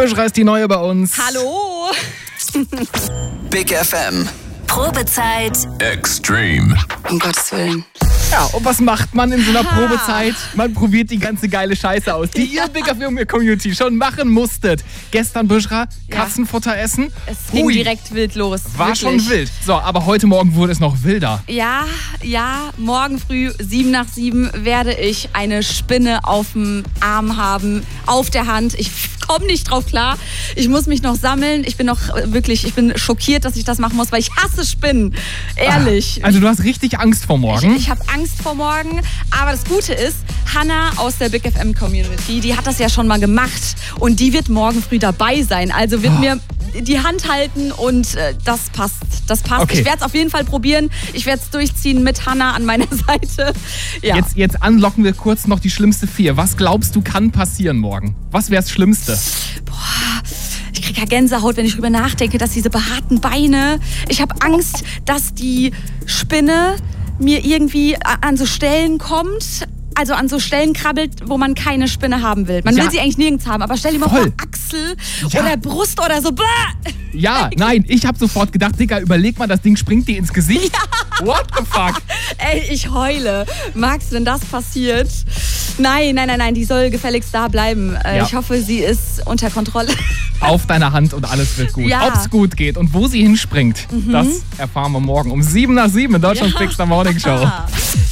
Büschra ist die Neue bei uns. Hallo. Big FM. Probezeit Extreme. Um Gottes Willen. Ja, und was macht man in so einer Probezeit? Man probiert die ganze geile Scheiße aus, die ihr Big FM Community schon machen musstet. Gestern, Büschra, Katzenfutter essen. Es ging direkt wild los. War wirklich. schon wild. So, aber heute Morgen wurde es noch wilder. Ja, morgen früh 7:07 werde ich eine Spinne auf dem Arm haben, auf der Hand. Ich komme nicht drauf klar. Ich muss mich noch sammeln. Ich bin schockiert, dass ich das machen muss, weil ich hasse Spinnen. Ehrlich. Also du hast richtig Angst vor morgen? Ich habe Angst vor morgen. Aber das Gute ist, Hannah aus der Big FM Community, die hat das ja schon mal gemacht. Und die wird morgen früh dabei sein. Also wird mir die Hand halten und das passt. Das passt. Okay. Ich werde es auf jeden Fall probieren. Ich werde es durchziehen mit Hannah an meiner Seite. Ja. Jetzt unlocken wir kurz noch die schlimmste 4. Was glaubst du, kann passieren morgen? Was wäre das Schlimmste? Ich kriege ja Gänsehaut, wenn ich drüber nachdenke, dass diese behaarten Beine... Ich habe Angst, dass die Spinne mir irgendwie an so Stellen kommt... Also an so Stellen krabbelt, wo man keine Spinne haben will. Man will sie eigentlich nirgends haben, aber stell dir mal vor, Achsel oder Brust oder so. Bäh! Ja, nein, ich habe sofort gedacht, Digga, überleg mal, das Ding springt dir ins Gesicht. Ja. What the fuck? Ey, ich heule. Max, wenn das passiert... Nein, die soll gefälligst da bleiben. Ich hoffe, sie ist unter Kontrolle. Auf deiner Hand und alles wird gut. Ja. Ob es gut geht und wo sie hinspringt, das erfahren wir morgen um 7:07 in Deutschlands Big Morning Show.